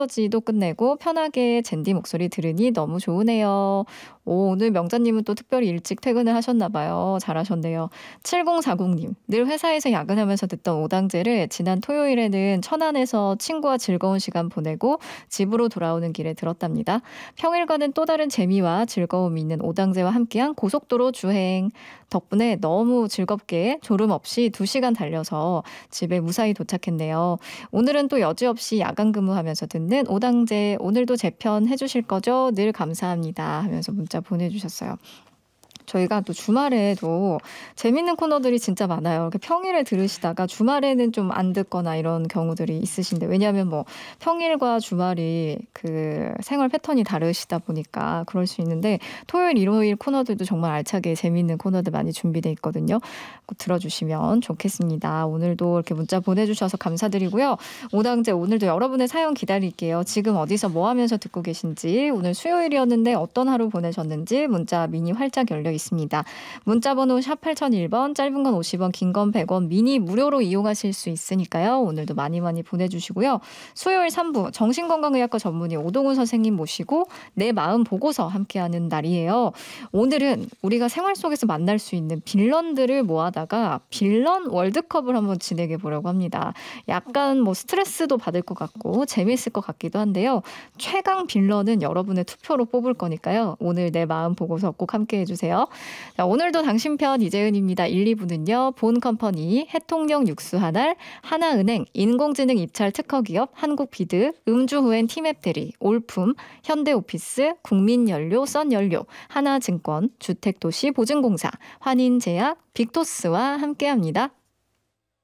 설거지도 끝내고 편하게 젠디 목소리 들으니 너무 좋으네요. 오늘 명자님은 또 특별히 일찍 퇴근을 하셨나 봐요. 잘하셨네요. 7040님, 늘 회사에서 야근하면서 듣던 오당제를 지난 토요일에는 천안에서 친구와 즐거운 시간 보내고 집으로 돌아오는 길에 들었답니다. 평일과는 또 다른 재미와 즐거움이 있는 오당제와 함께한 고속도로 주행. 덕분에 너무 즐겁게 졸음 없이 2시간 달려서 집에 무사히 도착했네요. 오늘은 또 여지없이 야간 근무하면서 듣는 오당제, 오늘도 재편 해주실 거죠? 늘 감사합니다 하면서 문자 보내주셨어요. 저희가 또 주말에도 재밌는 코너들이 진짜 많아요. 이렇게 평일에 들으시다가 주말에는 좀 안 듣거나 이런 경우들이 있으신데, 왜냐하면 뭐 평일과 주말이 그 생활 패턴이 다르시다 보니까 그럴 수 있는데, 토요일, 일요일 코너들도 정말 알차게 재밌는 코너들 많이 준비돼 있거든요. 꼭 들어주시면 좋겠습니다. 오늘도 이렇게 문자 보내주셔서 감사드리고요. 오당제, 오늘도 여러분의 사연 기다릴게요. 지금 어디서 뭐 하면서 듣고 계신지, 오늘 수요일이었는데 어떤 하루 보내셨는지 문자 미니 활짝 열려 있습니다. 문자번호 샵 8001번, 짧은 건 50원, 긴 건 100원, 미니 무료로 이용하실 수 있으니까요. 오늘도 많이 많이 보내주시고요. 수요일 3부 정신건강의학과 전문의 오동훈 선생님 모시고 내 마음 보고서 함께하는 날이에요. 오늘은 우리가 생활 속에서 만날 수 있는 빌런들을 모아다가 빌런 월드컵을 한번 진행해 보려고 합니다. 약간 뭐 스트레스도 받을 것 같고 재미있을 것 같기도 한데요. 최강 빌런은 여러분의 투표로 뽑을 거니까요. 오늘 내 마음 보고서 꼭 함께 해주세요. 자, 오늘도 당신 편 이재은입니다. 1, 2부는요. 본컴퍼니, 해통령 육수 한알, 하나은행, 인공지능 입찰 특허기업, 한국비드, 음주후엔 티맵대리, 올품, 현대오피스, 국민연료, 썬연료, 하나증권, 주택도시보증공사, 환인제약, 빅토스와 함께합니다.